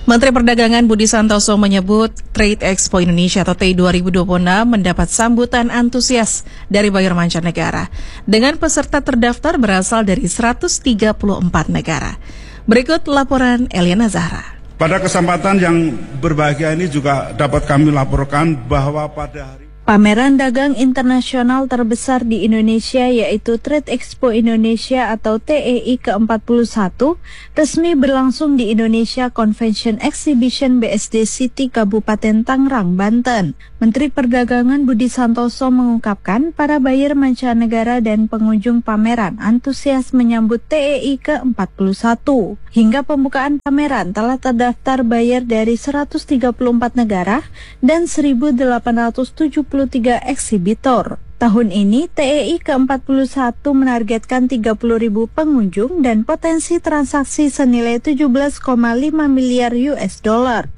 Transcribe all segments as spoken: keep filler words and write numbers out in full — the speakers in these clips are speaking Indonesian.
Menteri Perdagangan Budi Santoso menyebut Trade Expo Indonesia atau T I dua ribu dua puluh enam mendapat sambutan antusias dari buyer mancanegara dengan peserta terdaftar berasal dari seratus tiga puluh empat negara. Berikut laporan Eliana Zahra. Pada kesempatan yang berbahagia ini juga dapat kami laporkan bahwa pada hari Pameran dagang internasional terbesar di Indonesia yaitu Trade Expo Indonesia atau T E I ke empat puluh satu resmi berlangsung di Indonesia Convention Exhibition B S D City Kabupaten Tangerang, Banten. Menteri Perdagangan Budi Santoso mengungkapkan para buyer mancanegara dan pengunjung pameran antusias menyambut T E I ke empat puluh satu. Hingga pembukaan pameran telah terdaftar buyer dari seratus tiga puluh empat negara dan seribu delapan ratus tujuh puluh tiga eksibitor. Tahun ini T E I ke empat puluh satu menargetkan tiga puluh ribu pengunjung dan potensi transaksi senilai tujuh belas koma lima miliar U S dollar.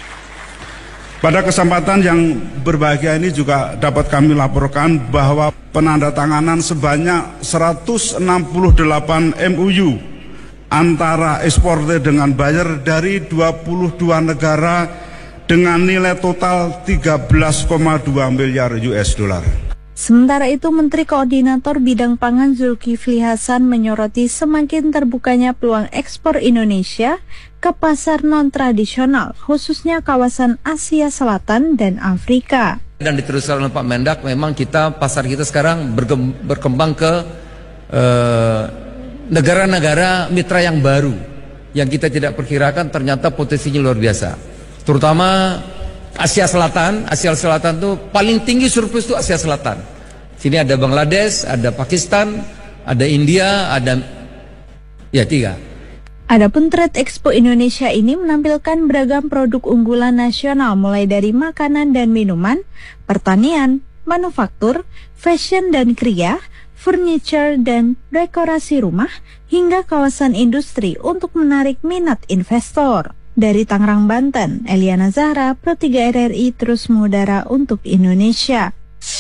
Pada kesempatan yang berbahagia ini juga dapat kami laporkan bahwa penandatanganan sebanyak seratus enam puluh delapan M O U antara eksportir dengan buyer dari dua puluh dua negara dengan nilai total tiga belas koma dua miliar U S dollar. Sementara itu, Menteri Koordinator Bidang Pangan Zulkifli Hasan menyoroti semakin terbukanya peluang ekspor Indonesia ke pasar non-tradisional, khususnya kawasan Asia Selatan dan Afrika. Dan diteruskan oleh Pak Mendak, memang kita pasar kita sekarang berkembang ke eh, negara-negara mitra yang baru, yang kita tidak perkirakan ternyata potensinya luar biasa. Terutama Asia Selatan, Asia Selatan tuh paling tinggi surplus tuh Asia Selatan. Sini ada Bangladesh, ada Pakistan, ada India, ada ya tiga. Adapun Trade Expo Indonesia ini menampilkan beragam produk unggulan nasional mulai dari makanan dan minuman, pertanian, manufaktur, fashion dan kriya, furniture dan dekorasi rumah, hingga kawasan industri untuk menarik minat investor. Dari Tangerang, Banten, Eliana Zahra, Pro tiga R R I terus mengudara untuk Indonesia.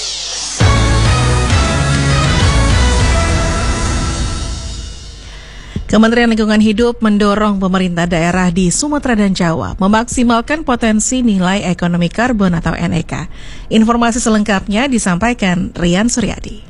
Kementerian Lingkungan Hidup mendorong pemerintah daerah di Sumatera dan Jawa memaksimalkan potensi nilai ekonomi karbon atau N E K. Informasi selengkapnya disampaikan Rian Suryadi.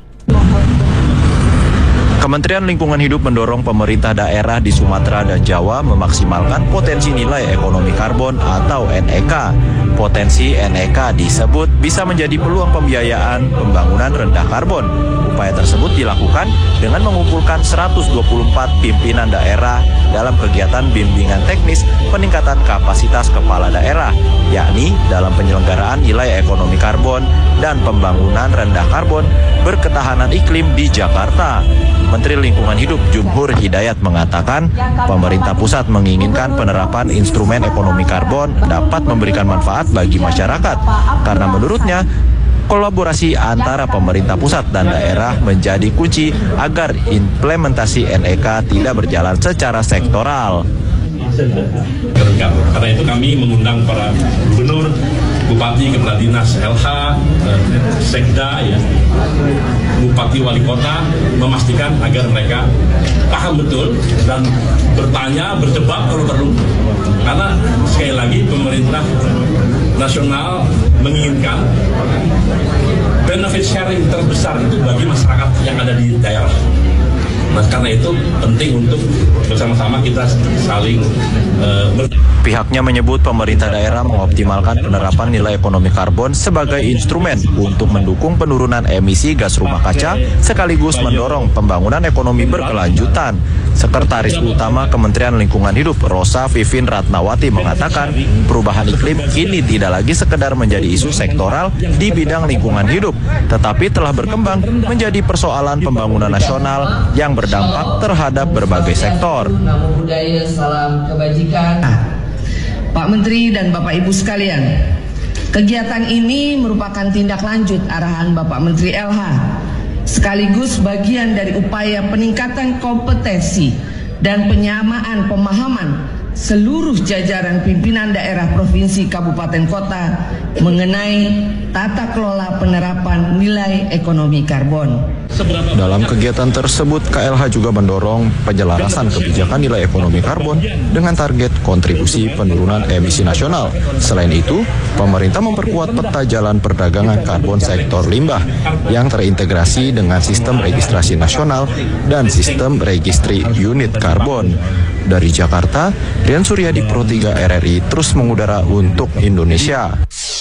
Kementerian Lingkungan Hidup mendorong pemerintah daerah di Sumatera dan Jawa memaksimalkan potensi nilai ekonomi karbon atau N E K. Potensi N E K disebut bisa menjadi peluang pembiayaan pembangunan rendah karbon. Upaya tersebut dilakukan dengan mengumpulkan seratus dua puluh empat pimpinan daerah dalam kegiatan bimbingan teknis peningkatan kapasitas kepala daerah, yakni dalam penyelenggaraan nilai ekonomi karbon dan pembangunan rendah karbon berketahanan iklim di Jakarta. Menteri Lingkungan Hidup Jumhur Hidayat mengatakan pemerintah pusat menginginkan penerapan instrumen ekonomi karbon dapat memberikan manfaat bagi masyarakat karena menurutnya kolaborasi antara pemerintah pusat dan daerah menjadi kunci agar implementasi N E K tidak berjalan secara sektoral. Karena itu kami mengundang para gubernur, bupati, kepala dinas L H, sekda, ya, bupati, wali kota, memastikan agar mereka paham betul dan bertanya, berdebat kalau perlu. Karena sekali lagi pemerintah nasional menginginkan benefit sharing terbesar itu bagi masyarakat yang ada di daerah. Nah, karena itu penting untuk bersama-sama kita saling uh, ber- Pihaknya menyebut pemerintah daerah mengoptimalkan penerapan nilai ekonomi karbon sebagai instrumen untuk mendukung penurunan emisi gas rumah kaca sekaligus mendorong pembangunan ekonomi berkelanjutan. Sekretaris Utama Kementerian Lingkungan Hidup Rosa Vivin Ratnawati mengatakan perubahan iklim kini tidak lagi sekedar menjadi isu sektoral di bidang lingkungan hidup, tetapi telah berkembang menjadi persoalan pembangunan nasional yang berdampak terhadap berbagai sektor. Budaya, salam kebajikan. Pak Menteri dan Bapak Ibu sekalian, kegiatan ini merupakan tindak lanjut arahan Bapak Menteri L H, sekaligus bagian dari upaya peningkatan kompetensi dan penyamaan pemahaman seluruh jajaran pimpinan daerah provinsi, kabupaten, kota mengenai tata kelola penerapan nilai ekonomi karbon. Dalam kegiatan tersebut, K L H juga mendorong penyelarasan kebijakan nilai ekonomi karbon dengan target kontribusi penurunan emisi nasional. Selain itu, pemerintah memperkuat peta jalan perdagangan karbon sektor limbah yang terintegrasi dengan sistem registrasi nasional dan sistem registri unit karbon. Dari Jakarta, Rian Suryadi, Pro tiga R R I, terus mengudara untuk Indonesia.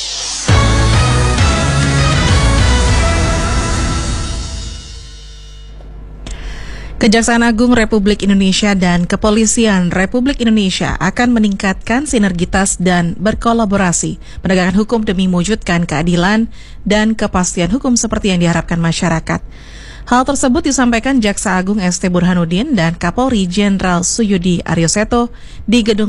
Kejaksaan Agung Republik Indonesia dan Kepolisian Republik Indonesia akan meningkatkan sinergitas dan berkolaborasi penegakan hukum demi mewujudkan keadilan dan kepastian hukum seperti yang diharapkan masyarakat. Hal tersebut disampaikan Jaksa Agung S T Burhanuddin dan Kapolri Jenderal Suyudi Aryoseto di Gedung